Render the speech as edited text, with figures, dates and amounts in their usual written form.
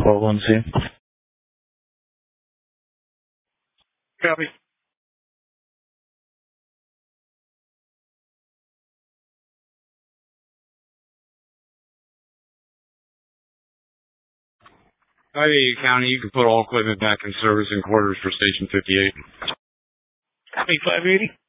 12-1C. Copy. Ivy County, you can put all equipment back in service in quarters for Station 58. Copy 580.